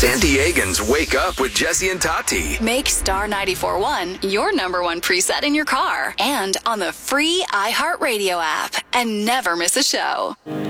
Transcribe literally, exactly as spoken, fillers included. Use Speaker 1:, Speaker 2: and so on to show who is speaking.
Speaker 1: San Diegans wake up with Jesse and Tati.
Speaker 2: Make Star ninety-four point one your number one preset in your car and on the free iHeartRadio app, and never miss a show.